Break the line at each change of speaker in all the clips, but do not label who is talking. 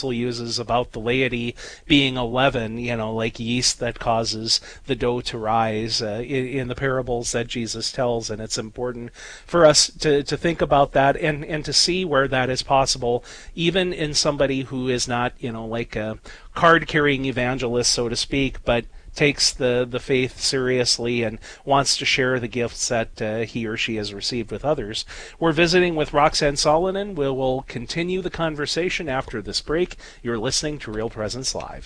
apostle uses about the laity being a leaven, like yeast that causes the dough to rise in the parables that Jesus tells. And it's important for us to think about that and to see where that is possible, even in somebody who is not, like a card-carrying evangelist, so to speak, but takes the faith seriously and wants to share the gifts that he or she has received with others. We're visiting with Roxanne Solonen. We will continue the conversation after this break. You're listening to Real Presence Live.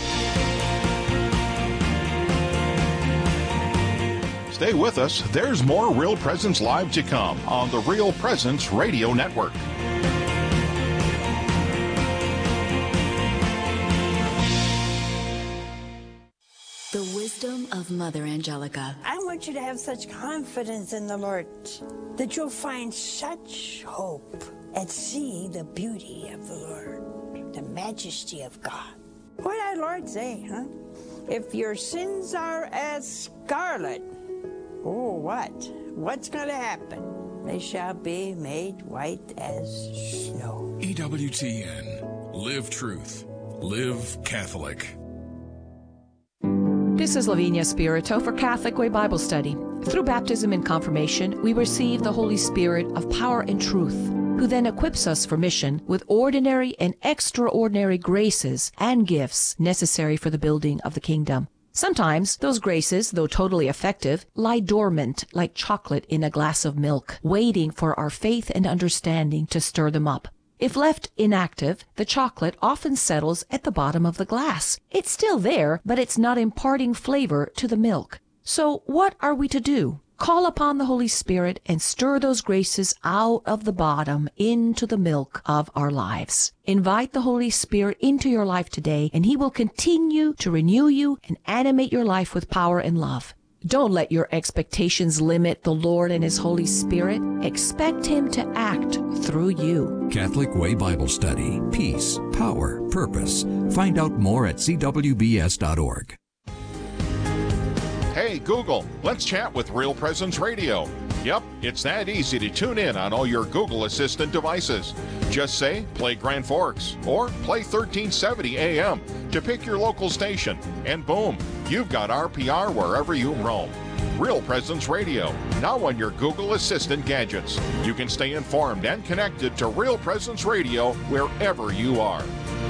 Stay with us. There's more Real Presence Live to come on the Real Presence Radio Network.
The wisdom of Mother Angelica.
I want you to have such confidence in the Lord that you'll find such hope and see the beauty of the Lord, the majesty of God. What did our Lord say, huh? If your sins are as scarlet, oh, what? What's going to happen? They shall be made white as snow.
EWTN. Live truth. Live Catholic.
This is Lavinia Spirito for Catholic Way Bible Study. Through baptism and confirmation, we receive the Holy Spirit of power and truth, who then equips us for mission with ordinary and extraordinary graces and gifts necessary for the building of the kingdom. Sometimes those graces, though totally effective, lie dormant like chocolate in a glass of milk, waiting for our faith and understanding to stir them up. If left inactive, the chocolate often settles at the bottom of the glass. It's still there, but it's not imparting flavor to the milk. So what are we to do? Call upon the Holy Spirit and stir those graces out of the bottom into the milk of our lives. Invite the Holy Spirit into your life today, and He will continue to renew you and animate your life with power and love. Don't let your expectations limit the Lord and His Holy Spirit. Expect Him to act through you.
Catholic Way Bible Study. Peace, power, purpose. Find out more at cwbs.org.
Hey, Google, let's chat with Real Presence Radio. Yep, it's that easy to tune in on all your Google Assistant devices. Just say, play Grand Forks, or play 1370 AM to pick your local station, and boom, you've got RPR wherever you roam. Real Presence Radio, now on your Google Assistant gadgets. You can stay informed and connected to Real Presence Radio wherever you are.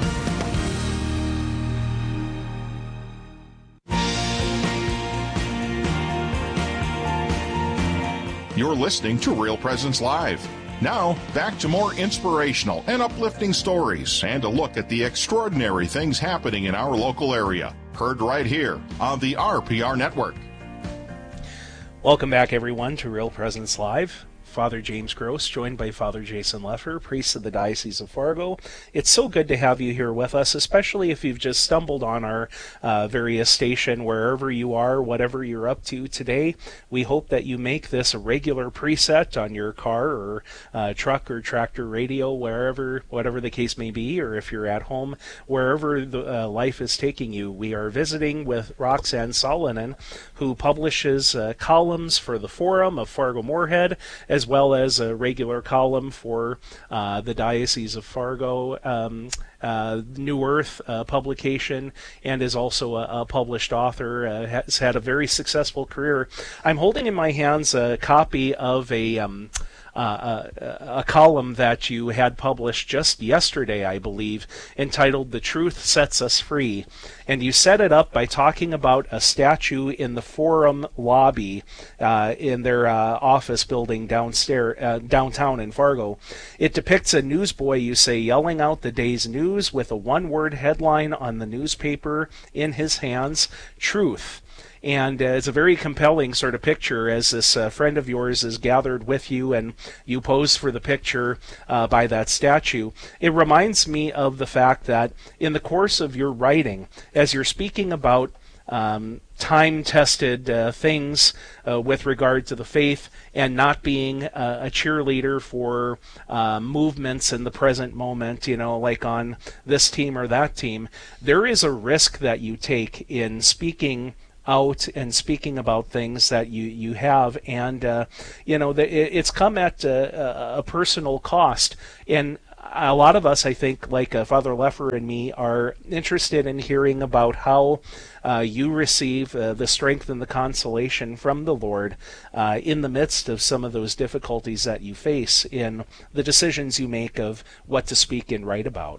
You're listening to Real Presence Live. Now, back to more inspirational and uplifting stories and a look at the extraordinary things happening in our local area. Heard right here on the RPR Network.
Welcome back, everyone, to Real Presence Live. Father James Gross, joined by Father Jason Leffer, priest of the Diocese of Fargo. It's so good to have you here with us, especially if you've just stumbled on our various station, wherever you are, whatever you're up to today. We hope that you make this a regular preset on your car or truck or tractor radio, whatever the case may be, or if you're at home, wherever the life is taking you. We are visiting with Roxanne Solonen, who publishes columns for the Forum of Fargo-Moorhead, as well as a regular column for the Diocese of Fargo, New Earth publication, and is also a published author, has had a very successful career. I'm holding in my hands a copy of a column that you had published just yesterday, I believe, entitled "The Truth Sets Us Free." And you set it up by talking about a statue in the Forum lobby in their office building downtown in Fargo. It depicts a newsboy, you say, yelling out the day's news with a one-word headline on the newspaper in his hands: truth. And it's a very compelling sort of picture as this friend of yours is gathered with you and you pose for the picture by that statue. It reminds me of the fact that in the course of your writing, as you're speaking about time-tested things with regard to the faith and not being a cheerleader for movements in the present moment, like on this team or that team, there is a risk that you take in speaking out and speaking about things that you have, and it's come at a personal cost. And a lot of us, I think, like Father Leffer and me, are interested in hearing about how you receive the strength and the consolation from the Lord in the midst of some of those difficulties that you face in the decisions you make of what to speak and write about.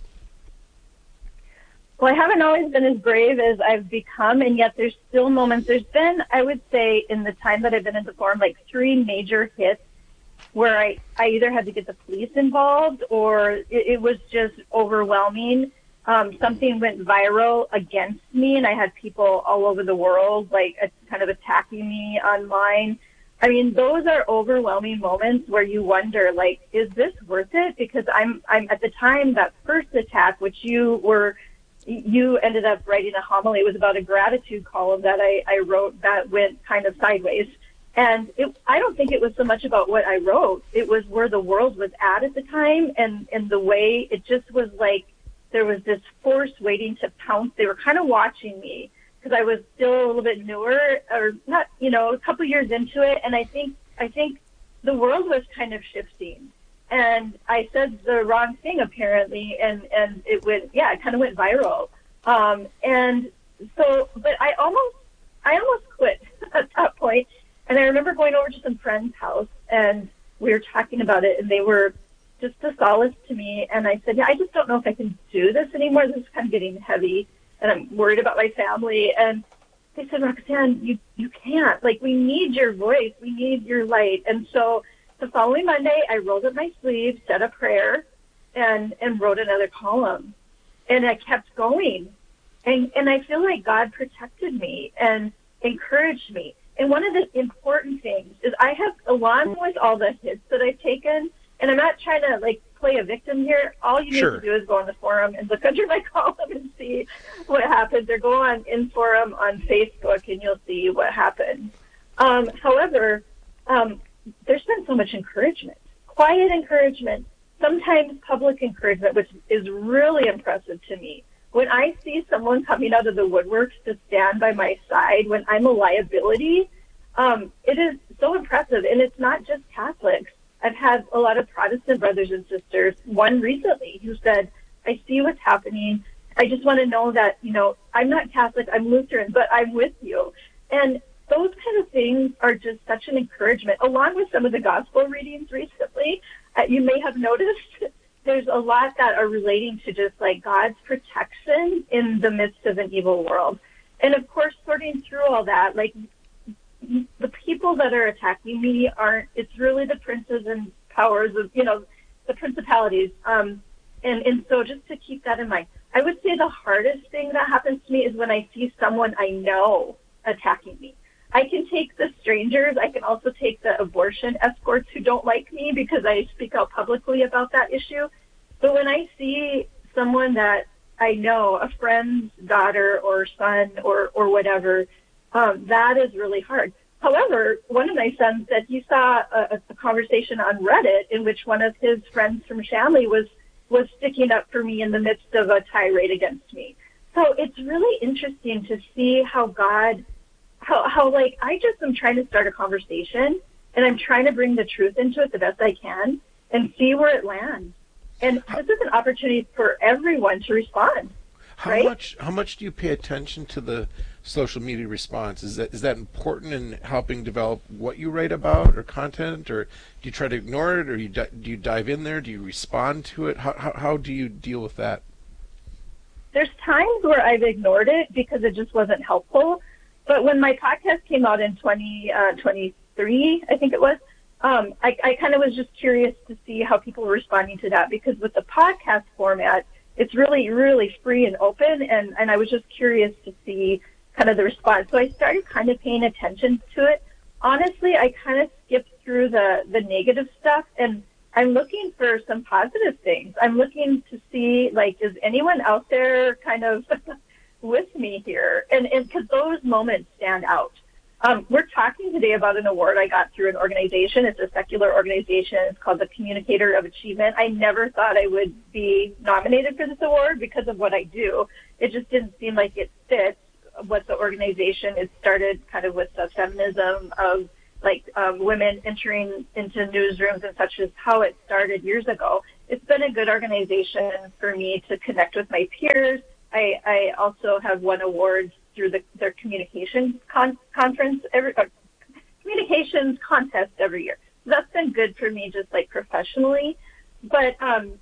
Well, I haven't always been as brave as I've become, and yet there's still moments. There's been, I would say, in the time that I've been in the forum, like 3 major hits where I either had to get the police involved or it was just overwhelming. Something went viral against me, and I had people all over the world, like, kind of attacking me online. I mean, those are overwhelming moments where you wonder, like, is this worth it? Because I'm at the time, that first attack, which you ended up writing a homily. It was about a gratitude column that I wrote that went kind of sideways. And I don't think it was so much about what I wrote. It was where the world was at the time, and the way it just was like there was this force waiting to pounce. They were kind of watching me because I was still a little bit newer, or not, a couple years into it. And I think the world was kind of shifting. And I said the wrong thing apparently, and it kind of went viral. And so, but I almost quit at that point. And I remember going over to some friend's house, and we were talking about it, and they were just a solace to me. And I said, I just don't know if I can do this anymore. This is kind of getting heavy, and I'm worried about my family. And they said, Roxanne, you can't. Like, we need your voice. We need your light. And so the following Monday, I rolled up my sleeve, said a prayer, and wrote another column. And I kept going. And I feel like God protected me and encouraged me. And one of the important things is I have, along with all the hits that I've taken, and I'm not trying to, like, play a victim here. All you need to do is go on the forum and look under my column and see what happens, or go on Inforum on Facebook and you'll see what happened. However, there's been so much encouragement, quiet encouragement, sometimes public encouragement, which is really impressive to me. When I see someone coming out of the woodworks to stand by my side when I'm a liability, it is so impressive. And it's not just Catholics. I've had a lot of Protestant brothers and sisters, one recently, who said, I see what's happening. I just want to know that, I'm not Catholic, I'm Lutheran, but I'm with you. And those kind of things are just such an encouragement, along with some of the gospel readings recently. You may have noticed there's a lot that are relating to just like God's protection in the midst of an evil world. And of course, sorting through all that, like, the people that are attacking me it's really the princes and powers of, the principalities. And so just to keep that in mind, I would say the hardest thing that happens to me is when I see someone I know attacking me. I can take the strangers. I can also take the abortion escorts who don't like me because I speak out publicly about that issue. But when I see someone that I know, a friend's daughter or son or whatever, that is really hard. However, one of my sons said he saw a conversation on Reddit in which one of his friends from Shanley was sticking up for me in the midst of a tirade against me. So it's really interesting to see how God, how like, I just am trying to start a conversation, and I'm trying to bring the truth into it the best I can and see where it lands. And this is an opportunity for everyone to respond.
How much do you pay attention to the social media response? Is that important in helping develop what you write about or content, or do you try to ignore it, or do you dive in there? Do you respond to it? How do you deal with that?
There's times where I've ignored it because it just wasn't helpful. But when my podcast came out in 2023, I think it was, I kind of was just curious to see how people were responding to that, because with the podcast format, it's really, really free and open, and I was just curious to see kind of the response. So I started kind of paying attention to it. Honestly, I kind of skipped through the negative stuff, and I'm looking for some positive things. I'm looking to see, like, is anyone out there kind of with me here? And because those moments stand out. We're talking today about an award I got through an organization. It's a secular organization. It's called the Communicator of Achievement. I never thought I would be nominated for this award because of what I do. It just didn't seem like it fits what the organization is started kind of with the feminism of like women entering into newsrooms and such, as how it started years ago. It's been a good organization for me to connect with my peers. I also have won awards through their communications communications contest every year. So that's been good for me, just like professionally. But when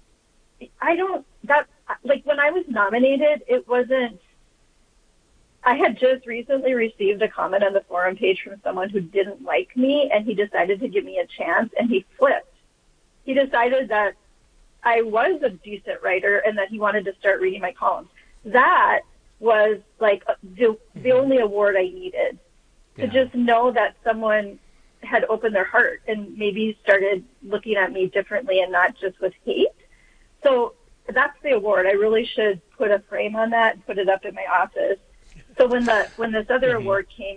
I was nominated, it wasn't. I had just recently received a comment on the forum page from someone who didn't like me, and he decided to give me a chance, and he flipped. He decided that I was a decent writer and that he wanted to start reading my columns. That was like the only award I needed, to just know that someone had opened their heart and maybe started looking at me differently and not just with hate. So that's the award. I really should put a frame on that and put it up in my office. So when this other award came,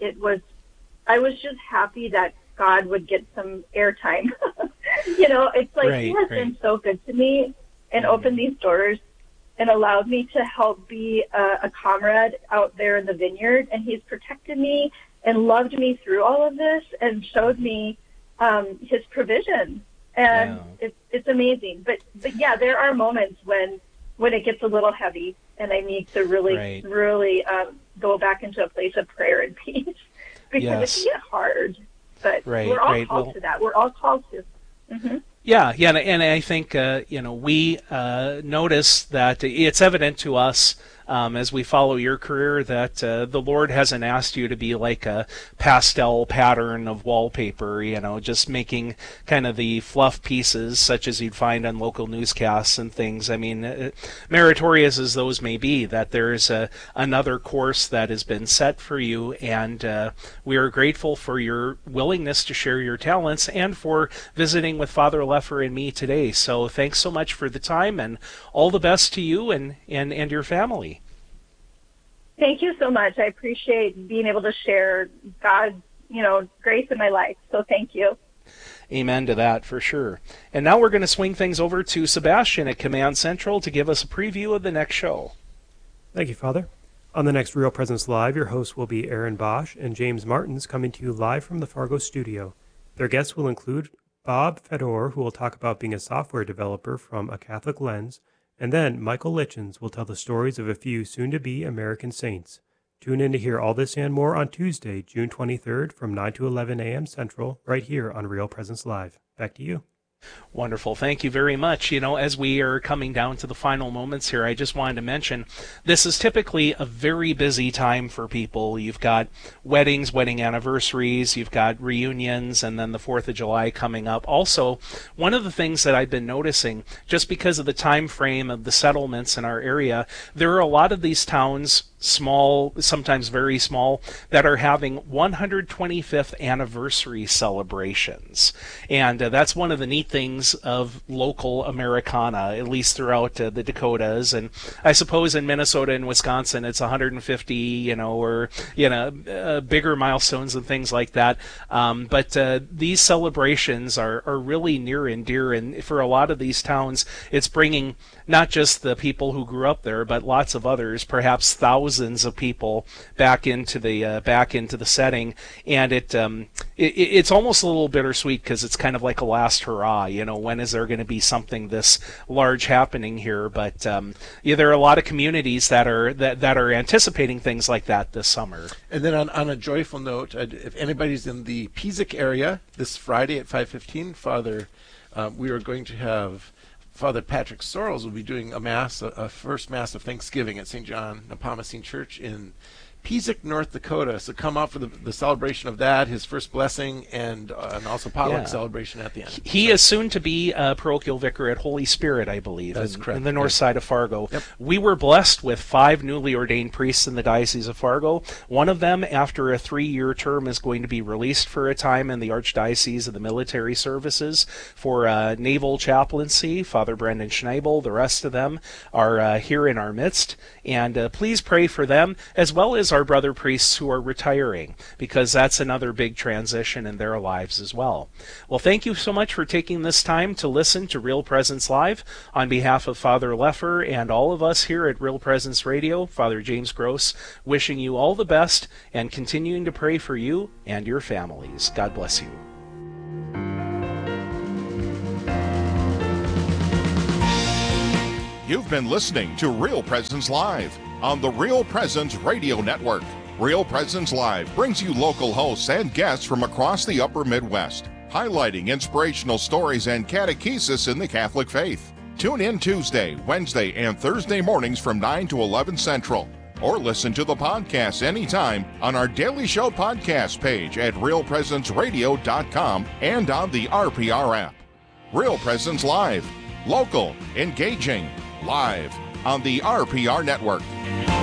I was just happy that God would get some airtime. It's like he has been so good to me and opened these doors and allowed me to help be a comrade out there in the vineyard. And he's protected me and loved me through all of this and showed me his provision. And it's amazing. But yeah, there are moments when it gets a little heavy and I need to really go back into a place of prayer and peace, because it can get hard. But we're all called to that. We're all called to. Mm-hmm.
Yeah, and I think we notice that it's evident to us as we follow your career that the Lord hasn't asked you to be like a pastel pattern of wallpaper, just making kind of the fluff pieces such as you'd find on local newscasts and things. I mean, meritorious as those may be, that there's another course that has been set for you, and we are grateful for your willingness to share your talents and for visiting with Father Leffer and me today. So thanks so much for the time, and all the best to you and your family.
Thank you so much. I appreciate being able to share God's, grace in my life. So thank you.
Amen to that, for sure. And now we're going to swing things over to Sebastian at Command Central to give us a preview of the next show.
Thank you, Father. On the next Real Presence Live, your hosts will be Aaron Bosch and James Martins, coming to you live from the Fargo studio. Their guests will include Bob Fedor, who will talk about being a software developer from a Catholic lens, and then Michael Litchens will tell the stories of a few soon-to-be American saints. Tune in to hear all this and more on Tuesday, June 23rd from 9 to 11 a.m. Central, right here on Real Presence Live. Back to you.
Wonderful. Thank you very much. As we are coming down to the final moments here, I just wanted to mention this is typically a very busy time for people. You've got weddings, wedding anniversaries, you've got reunions, and then the 4th of July coming up. Also, one of the things that I've been noticing, just because of the time frame of the settlements in our area, there are a lot of these towns, small, sometimes very small, that are having 125th anniversary celebrations. And that's one of the neat things of local Americana, at least throughout the Dakotas. And I suppose in Minnesota and Wisconsin, it's 150, or, bigger milestones and things like that. But these celebrations are really near and dear. And for a lot of these towns, it's bringing not just the people who grew up there, but lots of others, perhaps thousands of people back into the setting. And it's almost a little bittersweet, because it's kind of like a last hurrah. When is there going to be something this large happening here? But there are a lot of communities that are anticipating things like that this summer.
And then on a joyful note, if anybody's in the Pizik area this Friday at 5:15, Father, we are going to have Father Patrick Sorrells will be doing a first Mass of Thanksgiving at St. John Nepomucene Church in Pizik, North Dakota. So come out for the celebration of that, his first blessing, and also potluck celebration at the end.
He is soon to be parochial vicar at Holy Spirit, I believe.
That's correct.
In the north side of Fargo.
Yep.
We were blessed with 5 newly ordained priests in the Diocese of Fargo. One of them, after a 3-year term, is going to be released for a time in the Archdiocese of the Military Services for naval chaplaincy, Father Brendan Schneibel. The rest of them are here in our midst. And please pray for them, as well as as our brother priests who are retiring, because that's another big transition in their lives as well. Well, thank you so much for taking this time to listen to Real Presence Live. On behalf of Father Leffer and all of us here at Real Presence Radio, Father James Gross, wishing you all the best and continuing to pray for you and your families. God bless you.
You've been listening to Real Presence Live on the Real Presence Radio Network. Real Presence Live brings you local hosts and guests from across the upper Midwest, highlighting inspirational stories and catechesis in the Catholic faith. Tune in Tuesday, Wednesday, and Thursday mornings from 9 to 11 Central. Or listen to the podcast anytime on our Daily Show podcast page at realpresenceradio.com and on the RPR app. Real Presence Live. Local, engaging, live on the RPR Network.